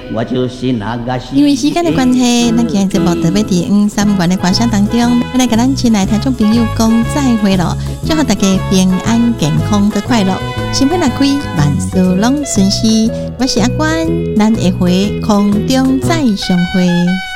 我就是那个。 因为时间的关系，咱今日节目特别伫3元的歌声当中，要来跟咱亲爱听众朋友讲再会咯，祝福大家平安健康和快乐，心胸打开，万事拢顺遂。我是阿关，咱下回空中再相会。